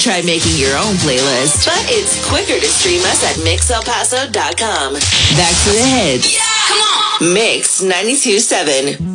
try making your own playlist. But it's quicker to stream us at mixelpaso.com. Back to the hits. Yeah, come on. Mix 92.7.